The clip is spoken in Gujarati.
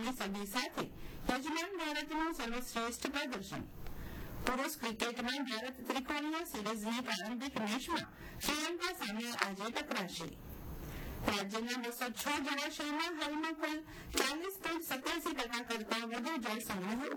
રનની સદી સાથે યજમાન ભારતનું સર્વશ્રેષ્ઠ પ્રદર્શન. પુરુષ ક્રિકેટમાં ભારત ત્રિકોણીય સિરીઝની પ્રારંભિક મેચમાં શ્રીલંકા સામે આજે ટકરાશે. રાજ્યના 206 જળાશયમાં હાલમાં કુલ 40.87% કરતાં વધુ જળ સંગ્રહ